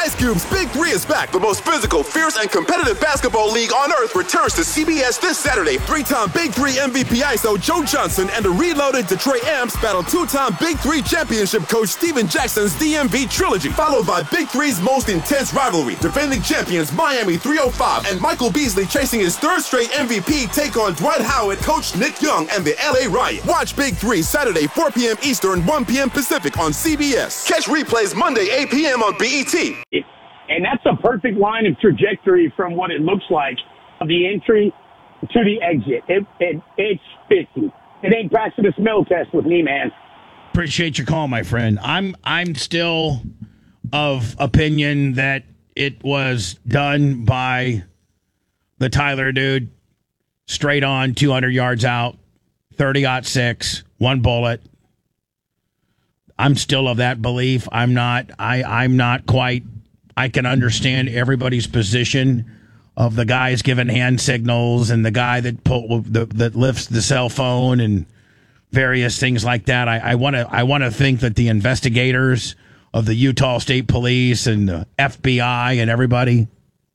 Ice Cube's Big Three is back. The most physical, fierce, and competitive basketball league on earth returns to CBS this Saturday. Three-time Big Three MVP ISO Joe Johnson and the reloaded Detroit Amps battle two-time Big Three championship coach Steven Jackson's DMV trilogy, followed by Big Three's most intense rivalry. Defending champions Miami 305 and Michael Beasley chasing his third straight MVP take on Dwight Howard, Coach Nick Young, and the LA Riot. Watch Big Three Saturday, 4 p.m. Eastern, 1 p.m. Pacific on CBS. Catch replays Monday, 8 p.m. on BET. And that's a perfect line of trajectory from what it looks like of the entry to the exit. It's 50. It ain't passing the smell test with me, man. Appreciate your call, my friend. I'm still of opinion that it was done by the Tyler dude, straight on, 200 yards out, 30-06, one bullet. I'm still of that belief. I'm not quite. I can understand everybody's position of the guys giving hand signals and the guy that lifts the cell phone and various things like that. I want to think that the investigators of the Utah State Police and the FBI and everybody,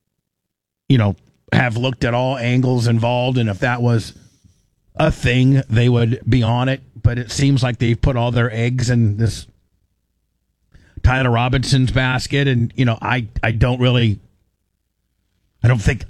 have looked at all angles involved, and if that was a thing, they would be on it. But it seems like they've put all their eggs in this Tyler Robinson's basket, and I don't think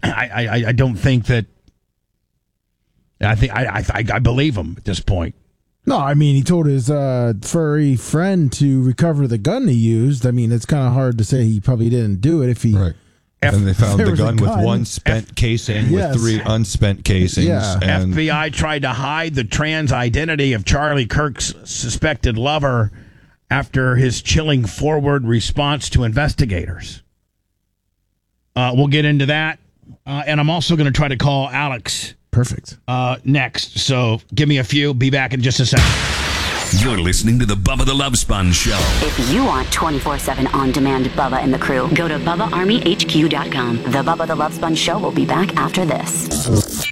I believe him at this point. No, I mean, he told his furry friend to recover the gun he used. I mean, it's kind of hard to say he probably didn't do it if he. Right. And they found the gun with one spent casing with 3 unspent casings. Yeah. And FBI tried to hide the trans identity of Charlie Kirk's suspected lover after his chilling forward response to investigators. We'll get into that. And I'm also going to try to call Alex. Perfect. Next. So give me a few. Be back in just a second. You're listening to the Bubba the Love Sponge Show. If you want 24/7 on-demand Bubba and the crew, go to BubbaArmyHQ.com. The Bubba the Love Sponge Show will be back after this.